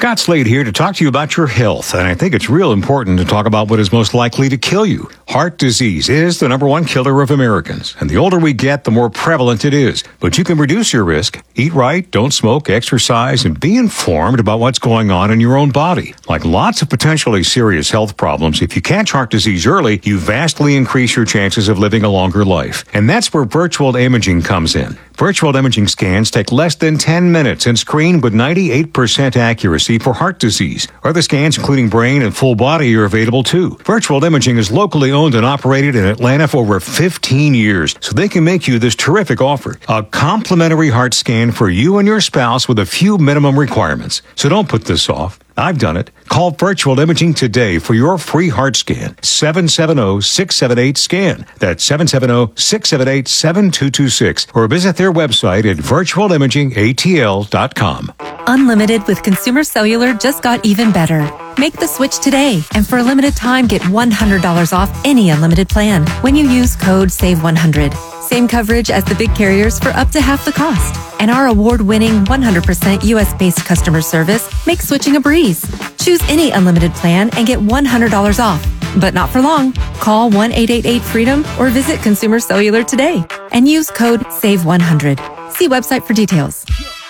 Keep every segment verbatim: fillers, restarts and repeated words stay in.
Scott Slade here to talk to you about your health, and I think it's real important to talk about what is most likely to kill you. Heart disease is the number one killer of Americans, and the older we get, the more prevalent it is. But you can reduce your risk. Eat right, don't smoke, exercise, and be informed about what's going on in your own body. Like lots of potentially serious health problems, if you catch heart disease early, you vastly increase your chances of living a longer life. And that's where virtual imaging comes in. Virtual imaging scans take less than ten minutes and screen with ninety-eight percent accuracy for heart disease. Other scans, including brain and full body, are available too. Virtual imaging is locally owned and operated in Atlanta for over fifteen years, so they can make you this terrific offer. A complimentary heart scan for you and your spouse with a few minimum requirements. So don't put this off. I've done it. Call Virtual Imaging today for your free heart scan. seven seven zero, six seven eight, SCAN. That's seven seven zero, six seven eight, seven two two six. Or visit their website at virtual imaging a t l dot com. Unlimited with Consumer Cellular just got even better. Make the switch today, and for a limited time, get one hundred dollars off any unlimited plan when you use code save one hundred. Same coverage as the big carriers for up to half the cost. And our award-winning one hundred percent U S-based customer service makes switching a breeze. Choose any unlimited plan and get one hundred dollars off. But not for long. Call one eight eight eight freedom or visit Consumer Cellular today and use code save one hundred. See website for details.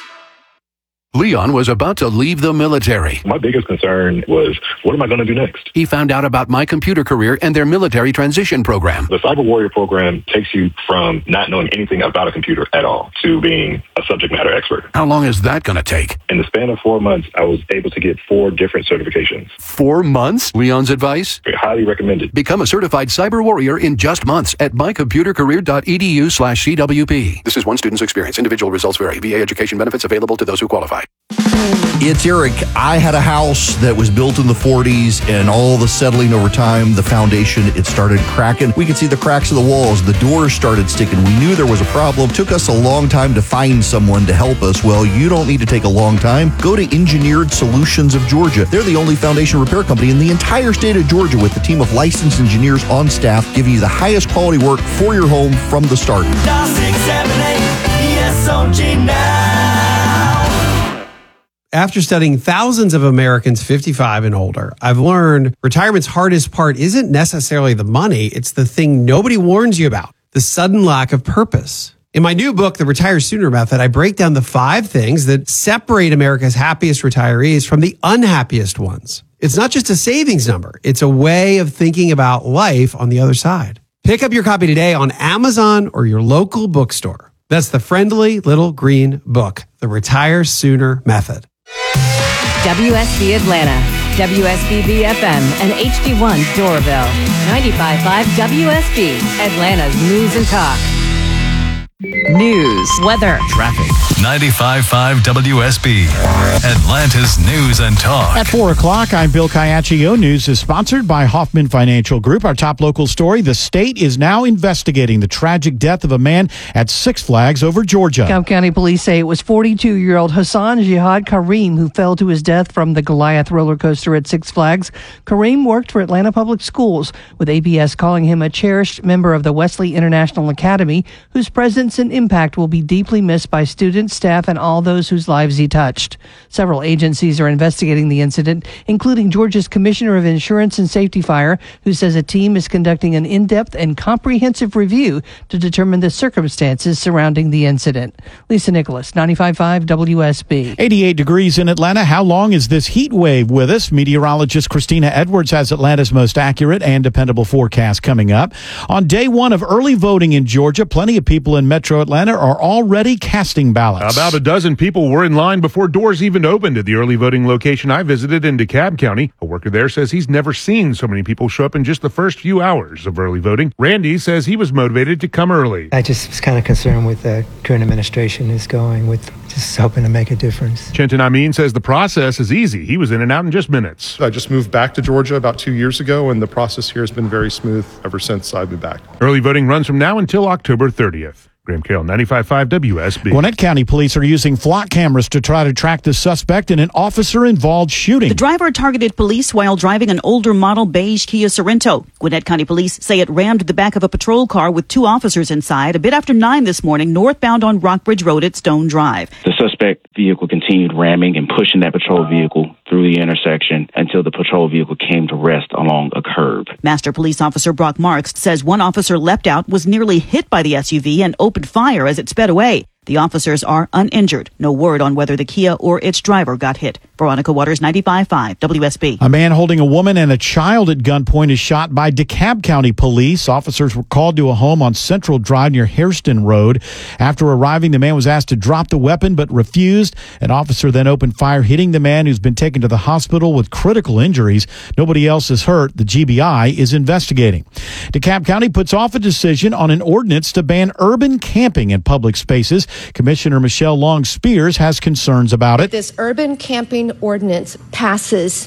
Leon was about to leave the military. My biggest concern was, what am I going to do next? He found out about My Computer Career and their military transition program. The Cyber Warrior program takes you from not knowing anything about a computer at all to being a subject matter expert. How long is that going to take? In the span of four months, I was able to get four different certifications. Four months? Leon's advice? Highly recommended. Become a certified cyber warrior in just months at mycomputercareer.edu slash CWP. This is one student's experience. Individual results vary. V A education benefits available to those who qualify. It's Eric. I had a house that was built in the forties, and all the settling over time, the foundation, it started cracking. We could see the cracks of the walls. The doors started sticking. We knew there was a problem. It took us a long time to find someone to help us. Well, you don't need to take a long time. Go to Engineered Solutions of Georgia. They're the only foundation repair company in the entire state of Georgia with a team of licensed engineers on staff giving you the highest quality work for your home from the start. Dial six seven eight E S O G now. After studying thousands of Americans fifty-five and older, I've learned retirement's hardest part isn't necessarily the money, it's the thing nobody warns you about, the sudden lack of purpose. In my new book, The Retire Sooner Method, I break down the five things that separate America's happiest retirees from the unhappiest ones. It's not just a savings number, it's a way of thinking about life on the other side. Pick up your copy today on Amazon or your local bookstore. That's the friendly little green book, The Retire Sooner Method. W S B Atlanta, W S B B F M, and H D one Doraville. ninety-five point five W S B, Atlanta's News and Talk. News, weather, traffic. ninety-five point five W S B, Atlanta's News and Talk. At four o'clock, I'm Bill Caiaccio. News is sponsored by Hoffman Financial Group. Our top local story, the state is now investigating the tragic death of a man at Six Flags over Georgia. Cobb County police say it was forty-two-year-old Hassan Jihad Kareem who fell to his death from the Goliath roller coaster at Six Flags. Kareem worked for Atlanta Public Schools, with A B S calling him a cherished member of the Wesley International Academy, whose presence and impact will be deeply missed by students, staff, and all those whose lives he touched. Several agencies are investigating the incident, including Georgia's Commissioner of Insurance and Safety Fire, who says a team is conducting an in-depth and comprehensive review to determine the circumstances surrounding the incident. Lisa Nicholas, ninety-five point five W S B. eighty-eight degrees in Atlanta. How long is this heat wave with us? Meteorologist Christina Edwards has Atlanta's most accurate and dependable forecast coming up. On day one of early voting in Georgia, plenty of people in Metro Atlanta are already casting ballots. About a dozen people were in line before doors even opened at the early voting location I visited in DeKalb County. A worker there says he's never seen so many people show up in just the first few hours of early voting. Randy says he was motivated to come early. I just was kind of concerned with the current administration is going with, just hoping to make a difference. Chintan Amin says the process is easy. He was in and out in just minutes. I just moved back to Georgia about two years ago, and the process here has been very smooth ever since I've been back. Early voting runs from now until October thirtieth. Graham Carroll, ninety-five point five W S B. Gwinnett County police are using flock cameras to try to track the suspect in an officer-involved shooting. The driver targeted police while driving an older model beige Kia Sorento. Gwinnett County police say it rammed the back of a patrol car with two officers inside a bit after nine this morning, northbound on Rockbridge Road at Stone Drive. The suspect vehicle continued ramming and pushing that patrol vehicle through the intersection until the patrol vehicle came to rest along a curb. Master Police Officer Brock Marks says one officer leapt out, was nearly hit by the S U V, and opened fire as it sped away. The officers are uninjured. No word on whether the Kia or its driver got hit. Veronica Waters, ninety-five point five W S B. A man holding a woman and a child at gunpoint is shot by DeKalb County police. Officers were called to a home on Central Drive near Hairston Road. After arriving, the man was asked to drop the weapon but refused. An officer then opened fire, hitting the man, who's been taken to the hospital with critical injuries. Nobody else is hurt. The G B I is investigating. DeKalb County puts off a decision on an ordinance to ban urban camping in public spaces. Commissioner Michelle Long Spears has concerns about it. This urban camping ordinance passes,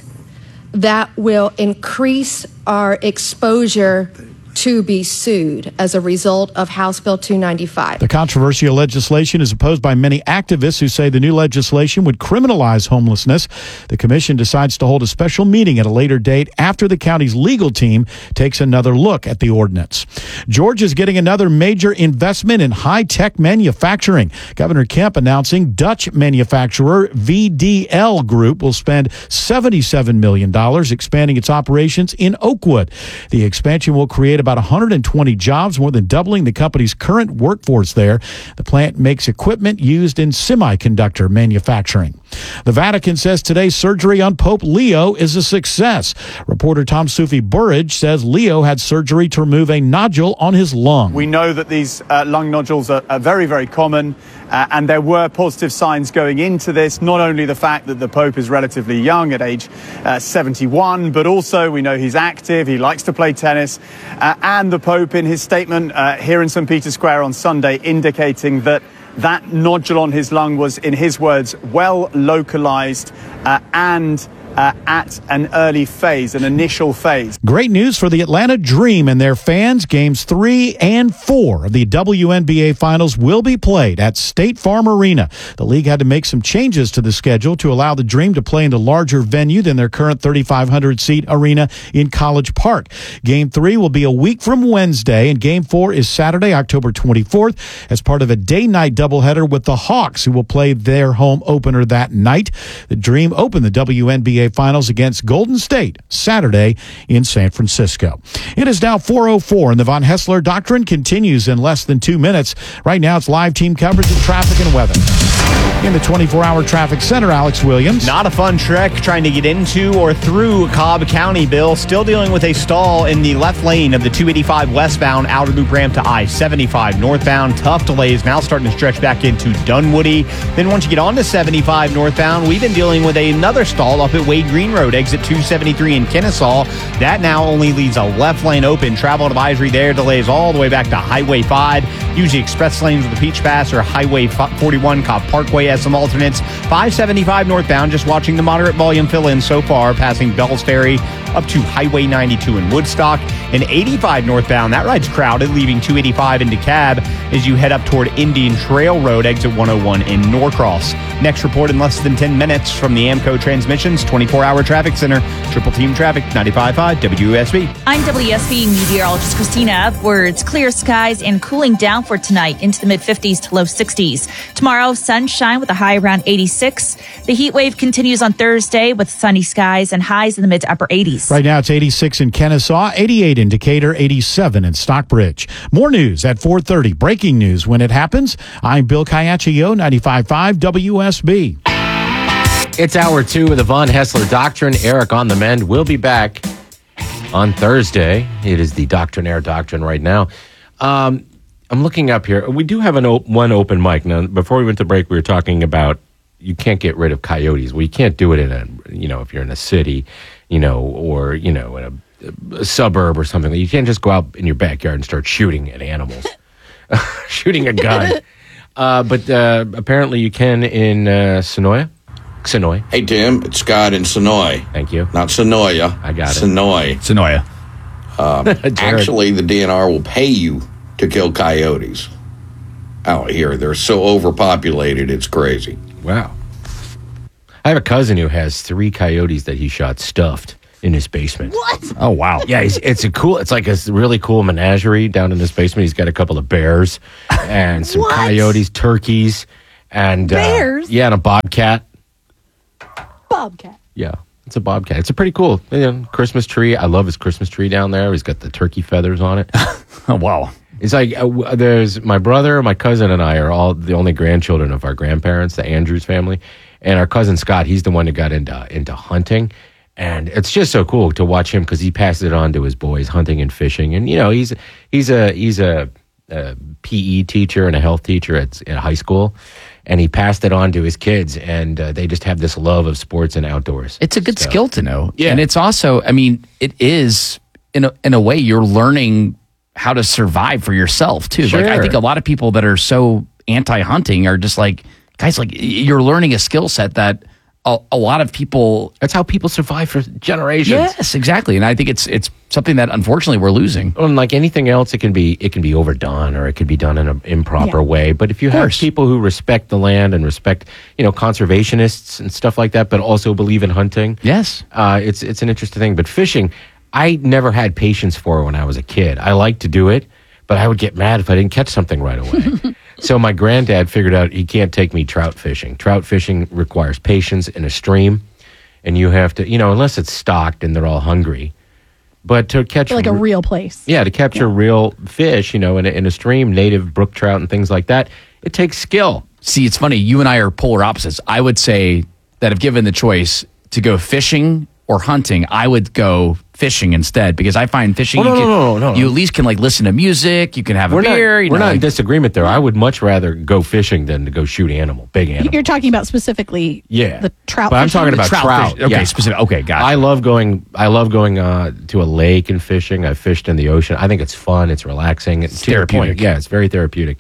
that will increase our exposure to be sued as a result of House Bill two ninety-five. The controversial legislation is opposed by many activists who say the new legislation would criminalize homelessness. The commission decides to hold a special meeting at a later date after the county's legal team takes another look at the ordinance. Georgia's getting another major investment in high-tech manufacturing. Governor Kemp announcing Dutch manufacturer V D L Group will spend seventy-seven million dollars expanding its operations in Oakwood. The expansion will create about one hundred twenty jobs, more than doubling the company's current workforce there. The plant makes equipment used in semiconductor manufacturing. The Vatican says today's surgery on Pope Leo is a success. Reporter Tom Sufi Burridge says Leo had surgery to remove a nodule on his lung. We know that these uh, lung nodules are, are very, very common, uh, and there were positive signs going into this. Not only the fact that the Pope is relatively young at age uh, seventy-one, but also we know he's active, he likes to play tennis, uh, and the Pope in his statement uh, here in Saint Peter's Square on Sunday indicating that that nodule on his lung was, in his words, well localized uh, and Uh, at an early phase, an initial phase. Great news for the Atlanta Dream and their fans. Games three and four of the W N B A Finals will be played at State Farm Arena. The league had to make some changes to the schedule to allow the Dream to play in a larger venue than their current thirty-five hundred seat arena in College Park. Game three will be a week from Wednesday, and game four is Saturday, October twenty-fourth, as part of a day-night doubleheader with the Hawks, who will play their home opener that night. The Dream opened the W N B A Finals against Golden State Saturday in San Francisco. It is now four oh four, and the Von Hessler Doctrine continues in less than two minutes. Right now, it's live team coverage of traffic and weather. In the twenty-four hour traffic center, Alex Williams. Not a fun trek trying to get into or through Cobb County, Bill. Still dealing with a stall in the left lane of the two eighty-five westbound outer loop ramp to I seventy-five northbound. Tough delays now starting to stretch back into Dunwoody. Then once you get on to seventy-five northbound, we've been dealing with another stall up at Wade Green Road, exit two seventy-three in Kennesaw. That now only leaves a left lane open. Travel advisory there. Delays all the way back to Highway five. Usually express lanes with the Peach Pass or Highway forty-one Cobb Parkway as some alternates. five seventy-five northbound, just watching the moderate volume fill in so far, passing Bell's Ferry up to Highway ninety-two in Woodstock. And eighty-five northbound, that ride's crowded, leaving two eighty-five into Cab as you head up toward Indian Trail Road, exit one oh one in Norcross. Next report in less than ten minutes from the Amco Transmissions twenty-four hour Traffic Center. Triple Team Traffic, ninety-five point five W S B. I'm W S B meteorologist Christina Edwards. Clear skies and cooling down for tonight into the mid fifties to low sixties. Tomorrow, sunshine with a high around eighty-six. The heat wave continues on Thursday with sunny skies and highs in the mid to upper eighties. Right now, it's eighty-six in Kennesaw, eighty-eight in Decatur, eighty-seven in Stockbridge. More news at four thirty. Breaking news when it happens. I'm Bill Caiaccio, ninety-five point five W S B. It's hour two of the Von Hessler Doctrine. Eric on the mend. We'll be back on Thursday. It is the Doctrinaire Doctrine right now. Um, I'm looking up here. We do have an op- one open mic. Now, before we went to break, we were talking about you can't get rid of coyotes. Well, you can't do it in a, you know, if you're in a city, you know, or, you know, in a, a suburb or something. You can't just go out in your backyard and start shooting at animals, shooting a gun. uh, but uh, apparently you can in uh, Sonoy. Sonoy. Hey, Tim, it's Scott in Sonoy. Thank you. Not Sonoya. I got it. Sonoy. Sonoya. Um, actually, the D N R will pay you to kill coyotes out here. They're so overpopulated, it's crazy. Wow. I have a cousin who has three coyotes that he shot stuffed in his basement. What? Oh, wow. Yeah, he's, it's a cool, it's like a really cool menagerie down in his basement. He's got a couple of bears and some What? coyotes, turkeys. And uh, Bears? Yeah, and a bobcat. Bobcat. Yeah, it's a bobcat. It's a pretty cool you know, Christmas tree. I love his Christmas tree down there. He's got the turkey feathers on it. Oh, wow. It's like uh, w- there's my brother, my cousin, and I are all the only grandchildren of our grandparents, the Andrews family. And our cousin Scott, he's the one that got into into hunting. And it's just so cool to watch him because he passes it on to his boys, hunting and fishing. And, you know, he's he's a he's a, a P E teacher and a health teacher at, at high school. And he passed it on to his kids, and uh, they just have this love of sports and outdoors. It's a good So- skill to know. Yeah. And it's also, I mean, it is, in a, in a way, you're learning how to survive for yourself, too. Like, I Sure. think a lot of people that are so anti-hunting are just like, guys, like, you're learning a skill set that a, a lot of people... That's how people survive for generations. Yes, exactly. And I think it's it's something that, unfortunately, we're losing. And like anything else, it can be it can be overdone or it could be done in an improper Yeah. way. But if you Of have course. people who respect the land and respect, you know, conservationists and stuff like that, but also believe in hunting, yes, uh, it's it's an interesting thing. But fishing, I never had patience for when I was a kid. I liked to do it, but I would get mad if I didn't catch something right away. So my granddad figured out he can't take me trout fishing. Trout fishing requires patience in a stream, and you have to, you know, unless it's stocked and they're all hungry. But to catch Like a real place. yeah, to capture real fish, you know, in a, in a stream, native brook trout and things like that, it takes skill. See, it's funny. You and I are polar opposites. I would say that if given the choice to go fishing or hunting, I would go fishing instead because I find fishing, Oh, no, you, can, no, no, no. you at least can like listen to music. You can have a We're beer. not, you we're know, not in like- disagreement there. I would much rather go fishing than to go shoot animal, big animal. You're talking about specifically Yeah, the trout But I'm fishing? talking about Trout trout. fish- okay, yeah. specific- okay, gotcha. I love going. I love going uh, to a lake and fishing. I fished in the ocean. I think it's fun. It's relaxing. It's to your point. therapeutic. Yeah, it's very therapeutic.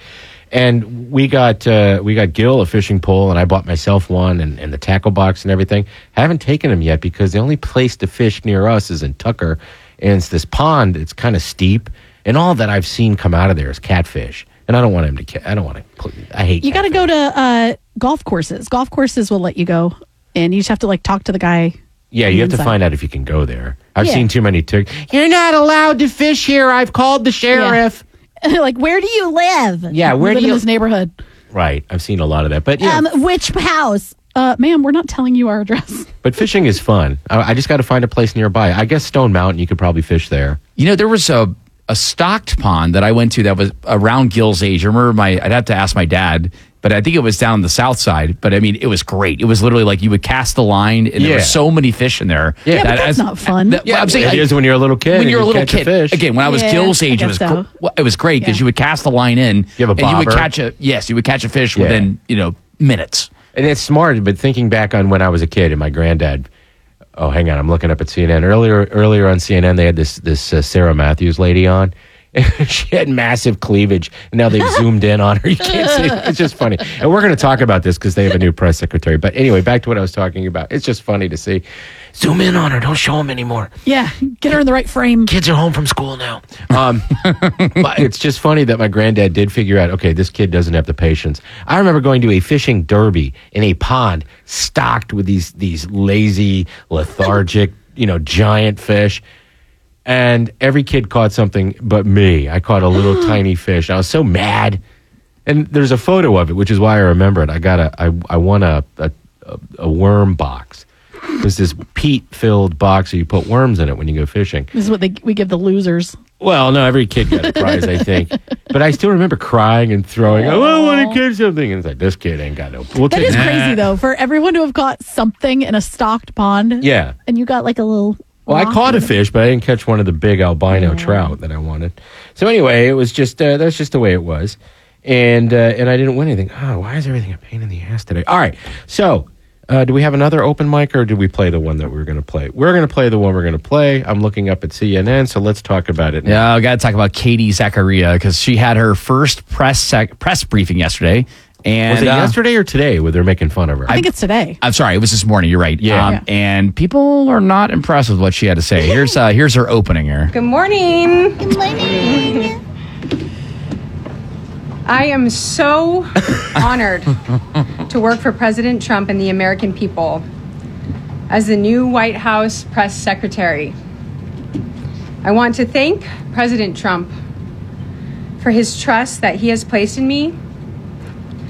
And we got uh, we got Gil a fishing pole, and I bought myself one, and, and the tackle box and everything. Haven't taken him yet because the only place to fish near us is in Tucker, and it's this pond. It's kind of steep, and all that I've seen come out of there is catfish. And I don't want him to. ca- I don't want to. I hate. You got to go to uh, golf courses. Golf courses will let you go, and you just have to like talk to the guy. Yeah, on you the have to inside. find out if you can go there. I've Yeah. seen too many tic. You're not allowed to fish here. I've called the sheriff. like, where do you live? Yeah, where live do in you- this neighborhood? Right, I've seen a lot of that. But yeah, Um, which house? Uh, ma'am, we're not telling you our address. but fishing is fun. I, I just got to find a place nearby. I guess Stone Mountain, you could probably fish there. You know, there was a, a stocked pond that I went to that was around Gil's age. I remember my, I'd have to ask my dad, but I think it was down the south side. But I mean, it was great. It was literally like you would cast the line and there Yeah. were so many fish in there. Yeah. Yeah, but that's not fun. that- Yeah, I'm saying, it I- is when you're a little kid When and you're a you little catch a kid. fish. Again, when I was Yeah, Gil's I age, it guess was, so. gr- well, it was great because Yeah. you would cast the line in. You have a and you would bobber. catch a, yes, you would catch a fish Yeah. within, you know, minutes. And it's smart, but thinking back on when I was a kid and my granddad. Oh, hang on, I'm looking up at C N N earlier. Earlier on C N N, they had this this uh, Sarah Matthews lady on. She had massive cleavage, and now they've zoomed in on her. You can't see it. It's just funny. And we're going to talk about this because they have a new press secretary. But anyway, back to what I was talking about. It's just funny to see. Zoom in on her. Don't show them anymore. Yeah, get her in the right frame. Kids are home from school now. Um, but it's just funny that my granddad did figure out, okay, this kid doesn't have the patience. I remember going to a fishing derby in a pond stocked with these these lazy, lethargic, you know, giant fish. And every kid caught something but me. I caught a little tiny fish. I was so mad. And there's a photo of it, which is why I remember it. I got a, I, I won a, a, a worm box. It was this peat-filled box, so you put worms in it when you go fishing. This is what they, we give the losers. Well, no, every kid got a prize, I think. But I still remember crying and throwing, oh, I want to catch something. And it's like, this kid ain't got no... We'll That take is it. crazy, though, for everyone to have caught something in a stocked pond. Yeah. And you got like a little... Well, I rock caught a in it. fish, but I didn't catch one of the big albino trout that I wanted. So anyway, it was just, uh, that's just the way it was. And uh, and I didn't win anything. Oh, why is everything a pain in the ass today? All right. So, uh, do we have another open mic, or did we play the one that we were going to play? We're going to play the one we're going to play. I'm looking up at C N N, so let's talk about it now. Yeah, I got to talk about Katie Zachariah because she had her first press sec- press briefing yesterday. And Was it uh, yesterday or today where they're making fun of her? I think it's today. I'm sorry, it was this morning. You're right. Yeah. Um, Yeah. And people are not impressed with what she had to say. Here's uh, here's her opening here. Good morning. Good morning. I am so honored to work for President Trump and the American people as the new White House press secretary. I want to thank President Trump for his trust that he has placed in me.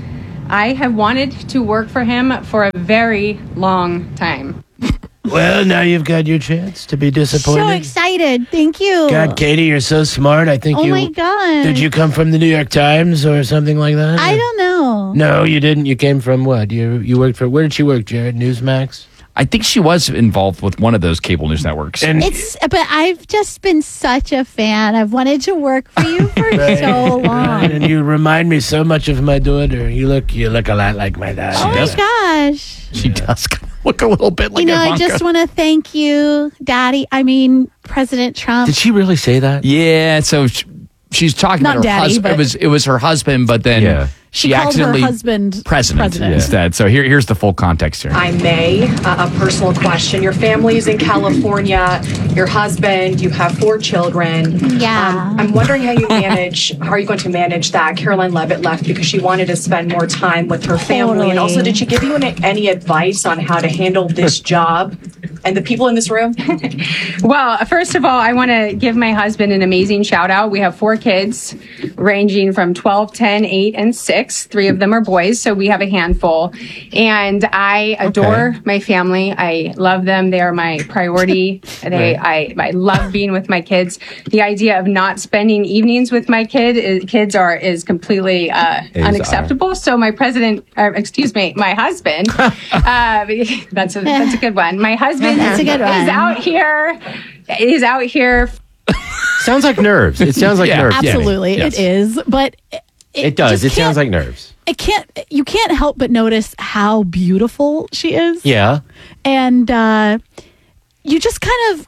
I have wanted to work for him for a very long time. Well, now you've got your chance to be disappointed. So excited. Thank you. God, Katie, you're so smart. I think Oh you. my God. Did you come from the New York Times or something like that? I don't know. No, you didn't. You came from what? You you worked for. Where did she work, Jared? Newsmax? I think she was involved with one of those cable news networks. And It's but I've just been such a fan. I've wanted to work for you for Right. so long. Right, and you remind me so much of my daughter. You look you look a lot like my daughter. Oh my gosh. She does look a little bit like You know, I Ivanka. just want to thank you, Daddy. I mean, President Trump. Did she really say that? Yeah, so sh- she's talking Not about her daddy, husband. but- It was it was her husband, but then Yeah. she, She called her accidentally husband president, president. instead. So here here's the full context here. I may, uh, a personal question. Your family's in California, your husband, you have four children. Yeah. Um, I'm wondering how you manage, how are you going to manage that? Caroline Levitt left because she wanted to spend more time with her family. And also, Totally. did she give you any, any advice on how to handle this job and the people in this room? Well, first of all, I want to give my husband an amazing shout out. We have four kids ranging from twelve, ten, eight, and six. Three of them are boys, so we have a handful. And I adore Okay. my family. I love them. They are my priority. They, I, I love being with my kids. The idea of not spending evenings with my kid, is, kids are, is completely uh, Is unacceptable. So my president, uh, excuse me, my husband, uh, that's a, that's a good one. My husband That's a good is one. out here, is out here. Sounds like nerves. It sounds like Yeah, nerves. to me. Absolutely, Yes. it is. But it, It does. just It sounds can't- like nerves. It can't. You can't help but notice how beautiful she is. Yeah. And uh, you just kind of,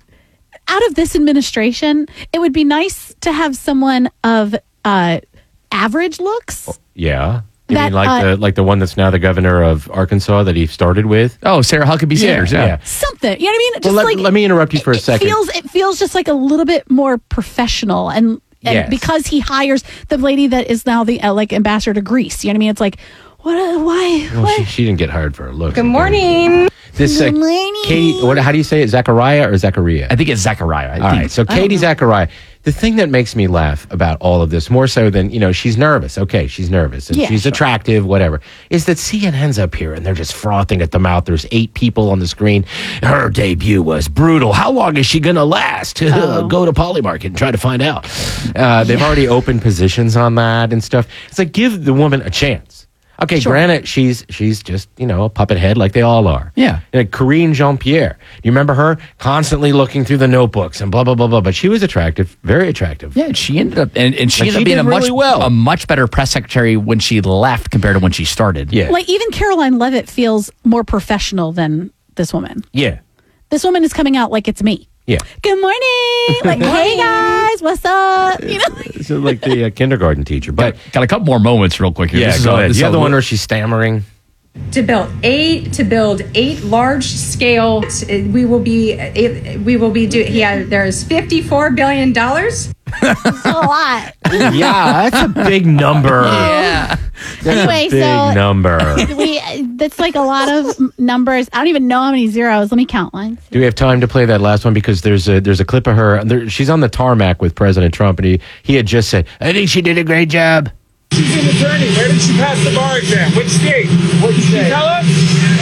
out of this administration, it would be nice to have someone of uh, average looks. Yeah. You That, mean like uh, the like the one that's now the governor of Arkansas that he started with? Oh, Sarah Huckabee Sanders. Yeah. Something. You know what I mean? Just Well, let, like let me interrupt you for a second. feels it feels just like a little bit more professional and. And Yes. because he hires the lady that is now the uh, like ambassador to Greece, you know what I mean? It's like, what? Uh, why? well, what? she, she didn't get hired for her looks. Good morning. This uh, Good morning. Katie, what, how do you say it? Zachariah or Zachariah? I think it's Zachariah. I All think. right, so I don't Katie know. Zachariah. The thing that makes me laugh about all of this, more so than, you know, she's nervous. Okay, she's nervous and Yeah, she's sure. attractive, whatever, is that C N N's up here and they're just frothing at the mouth. There's eight people on the screen. Her debut was brutal. How long is she going to last? Oh. Go to Polymarket and try to find out. Uh, they've already opened positions on that and stuff. It's like, give the woman a chance. Okay, Sure. granted, she's she's just, you know, a puppet head like they all are. Yeah. Like Corinne Jean-Pierre. You remember her? Constantly looking through the notebooks and blah, blah, blah, blah. But she was attractive, very attractive. Yeah, she ended up and, and she Like, ended she up being did a much really well. a much better press secretary when she left compared to when she started. Yeah. Like even Caroline Levitt feels more professional than this woman. Yeah. This woman is coming out like it's me. Yeah. Good morning. Like, hey guys, what's up? You know. So like the uh, kindergarten teacher. But got, got a couple more moments real quick here. yeah, This is go a- ahead. this You is have a the one li- where she's stammering. To build eight, to build eight large scale, t- we will be, it, we will be do. Yeah, there's fifty-four billion dollars. That's a lot. Yeah, that's a big number. Yeah. That's Anyway, a big so- number. we that's like a lot of m- numbers. I don't even know how many zeros. Let me count one. Do we have time to play that last one? Because there's a there's a clip of her. There, she's on the tarmac with President Trump, and he, he had just said, "I think she did a great job." She's an attorney. Where did she pass the bar exam? Which state? What did you tell us?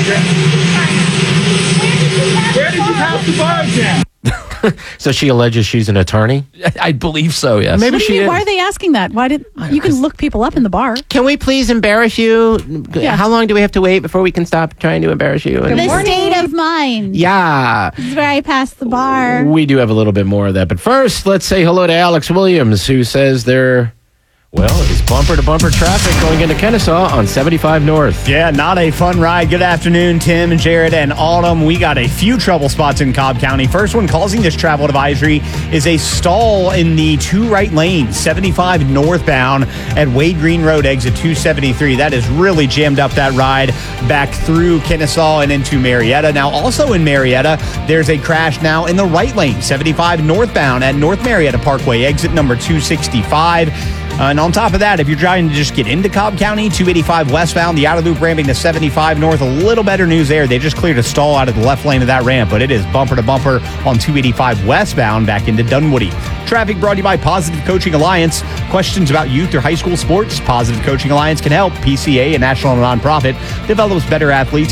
Where did you pass the bar exam? So she alleges she's an attorney. I believe so. Yes. Maybe What do she you mean? is. Why are they asking that? Why did you can look people up in the bar? Can we please embarrass you? Yeah. How long do we have to wait before we can stop trying to embarrass you? And- The state of mind. yeah. This is where I pass the bar. We do have a little bit more of that. But first, let's say hello to Alex Williams, who says they're, well, it's bumper to bumper traffic going into Kennesaw on seventy-five North. Yeah, not a fun ride. Good afternoon, Tim, Jared, and Autumn. We got a few trouble spots in Cobb County. First one causing this travel advisory is a stall in the two right lanes, seventy-five northbound at Wade Green Road, exit two seventy-three. That has really jammed up that ride back through Kennesaw and into Marietta. Now, also in Marietta, there's a crash now in the right lane, seventy-five northbound at North Marietta Parkway, exit number two sixty-five. Uh, and On top of that, if you're trying to just get into Cobb County, two eighty-five westbound, the outer loop ramping to seventy-five north, a little better news there. They just cleared a stall out of the left lane of that ramp, but it is bumper to bumper on two eighty-five westbound back into Dunwoody. Traffic brought to you by Positive Coaching Alliance. Questions about youth or high school sports? Positive Coaching Alliance can help. P C A, a national nonprofit, develops better athletes